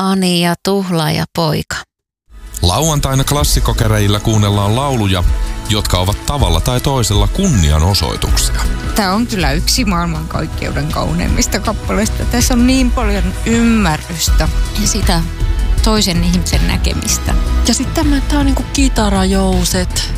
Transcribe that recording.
Ani ja tuhlaaja poika. Lauantaina klassikkokäräjillä kuunnellaan lauluja, jotka ovat tavalla tai toisella kunnianosoituksia. Tämä on kyllä yksi maailmankaikkeuden kauneimmista kappaleista. Tässä on niin paljon ymmärrystä ja sitä toisen ihmisen näkemistä. Ja sitten tämä on niinku kitarajouset.